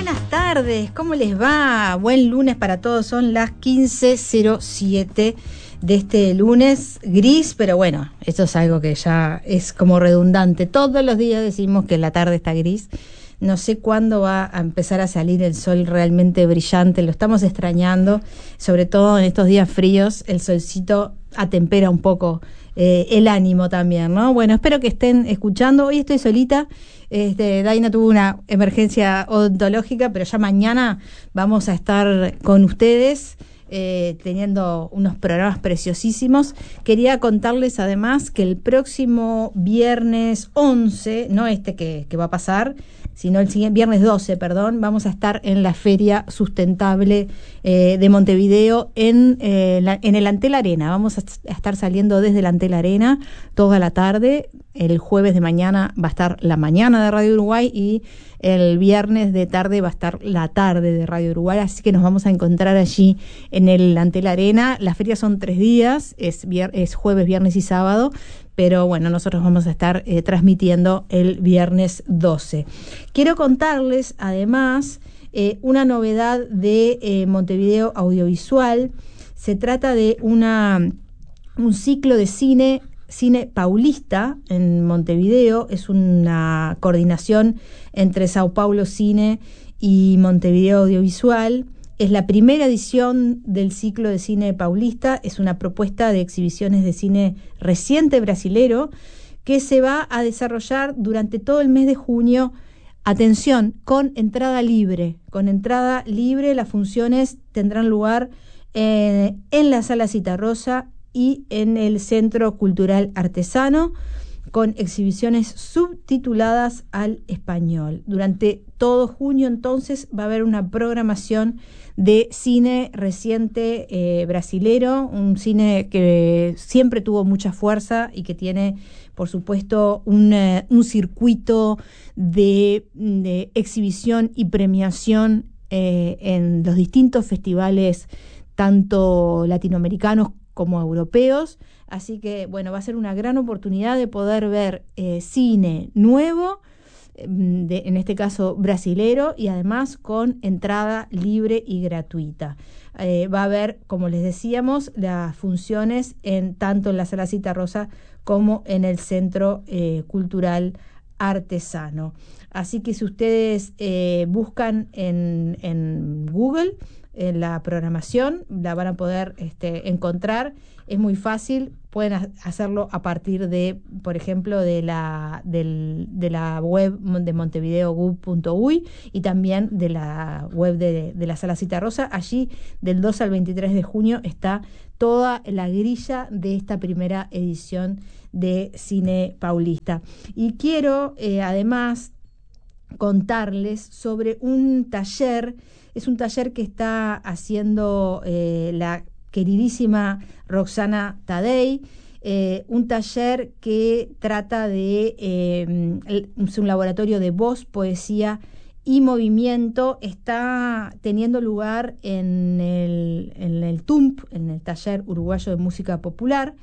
buenas tardes, ¿cómo les va? Buen lunes para todos, son las 15:07 de este lunes gris, pero bueno, esto es algo que ya es como redundante. Todos los días decimos que la tarde está gris. No sé cuándo va a empezar a salir el sol realmente brillante, lo estamos extrañando, sobre todo en estos días fríos, el solcito atempera un poco el ánimo también, ¿no? Bueno, espero que estén escuchando. Hoy estoy solita. Daina tuvo una emergencia odontológica, pero ya mañana vamos a estar con ustedes teniendo unos programas preciosísimos. Quería contarles además que el próximo viernes 11, no que va a pasar, sino el siguiente viernes 12, vamos a estar en la Feria Sustentable de Montevideo en el Antel Arena. Vamos a estar saliendo desde el Antel Arena toda la tarde. El jueves de mañana va a estar la mañana de Radio Uruguay y el viernes de tarde va a estar la tarde de Radio Uruguay, así que nos vamos a encontrar allí en el Antel Arena. Las ferias son 3 días, es jueves, viernes y sábado, pero bueno, nosotros vamos a estar transmitiendo el viernes 12. Quiero contarles además una novedad de Montevideo Audiovisual. Se trata de un ciclo de cine paulista en Montevideo. Es una coordinación entre Sao Paulo Cine y Montevideo Audiovisual. Es la primera edición del ciclo de cine paulista. Es una propuesta de exhibiciones de cine reciente brasilero que se va a desarrollar durante todo el mes de junio. Atención, con entrada libre. Con entrada libre, las funciones tendrán lugar en la Sala Citarrosa y en el Centro Cultural Artesano, con exhibiciones subtituladas al español. Durante todo junio, entonces, va a haber una programación de cine reciente brasilero, un cine que siempre tuvo mucha fuerza y que tiene, por supuesto, un circuito de exhibición y premiación en los distintos festivales, tanto latinoamericanos como europeos. Así que, bueno, va a ser una gran oportunidad de poder ver cine nuevo, en este caso brasilero, y además con entrada libre y gratuita. Va a haber, como les decíamos, las funciones tanto en la Sala Citarrosa como en el Centro Cultural Artesano. Así que si ustedes buscan en Google la programación, la van a poder encontrar. Es muy fácil, pueden hacerlo a partir de, por ejemplo, de la web de montevideo.gov.uy y también de la web de la Sala Citarrosa. Allí, del 2 al 23 de junio, está toda la grilla de esta primera edición de Cine Paulista. Y quiero, además, contarles sobre un taller. Es un taller que está haciendo la queridísima Roxana Tadei, un taller que trata de es un laboratorio de voz, poesía y movimiento. Está teniendo lugar en el TUMP, en el Taller Uruguayo de Música Popular.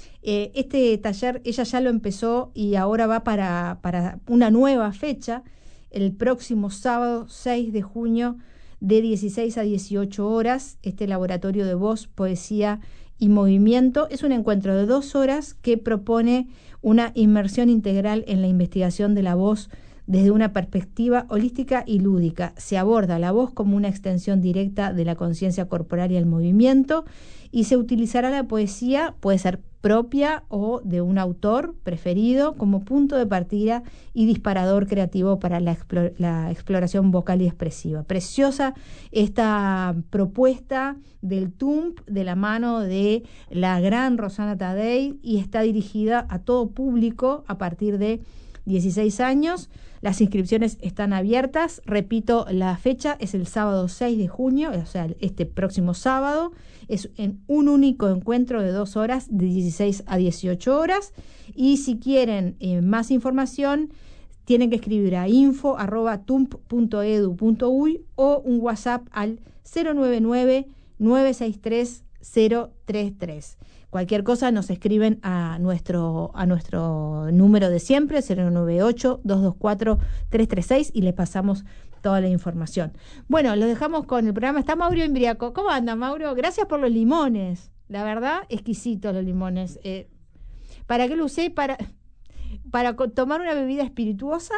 Este taller ella ya lo empezó y ahora va para una nueva fecha, el próximo sábado 6 de junio, de 16 a 18 horas. Este laboratorio de voz, poesía y movimiento es un encuentro de 2 horas que propone una inmersión integral en la investigación de la voz desde una perspectiva holística y lúdica. Se aborda la voz como una extensión directa de la conciencia corporal y el movimiento, y se utilizará la poesía, puede ser propia o de un autor preferido, como punto de partida y disparador creativo para la exploración vocal y expresiva. Preciosa esta propuesta del TUMP de la mano de la gran Roxana Tadei, y está dirigida a todo público a partir de 16 años. Las inscripciones están abiertas. Repito, la fecha es el sábado 6 de junio, o sea, este próximo sábado. Es en un único encuentro de 2 horas, de 16 a 18 horas. Y si quieren más información, tienen que escribir a info@tump.edu.uy o un WhatsApp al 099-963 033. Cualquier cosa nos escriben a nuestro número de siempre, 098-224-336, y les pasamos toda la información. Bueno, los dejamos con el programa. Está Mauro Imbriaco. ¿Cómo anda, Mauro? Gracias por los limones. La verdad, exquisitos los limones. ¿Para qué lo usé? Para tomar una bebida espirituosa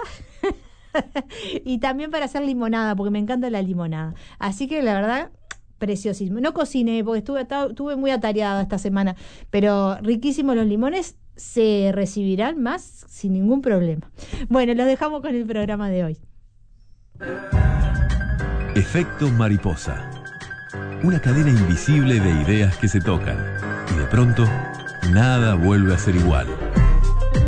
y también para hacer limonada, porque me encanta la limonada. Así que la verdad, preciosísimo. No cociné porque estuve muy atareada esta semana, pero riquísimos los limones, se recibirán más sin ningún problema. Bueno, los dejamos con el programa de hoy. Efecto mariposa. Una cadena invisible de ideas que se tocan y de pronto nada vuelve a ser igual.